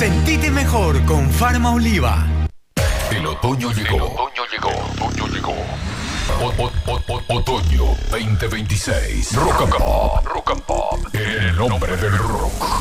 Sentite mejor con Farma Oliva. El otoño llegó. Otoño 2026. Rock and Pop. El nombre del rock.